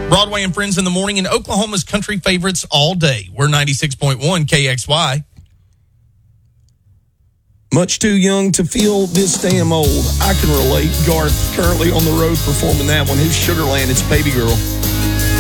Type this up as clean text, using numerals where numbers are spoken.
Broadway and Friends in the morning and Oklahoma's country favorites all day. We're 96.1 KXY. Much too young to feel this damn old. I can relate. Garth currently on the road performing that one. His Sugarland, it's Baby Girl.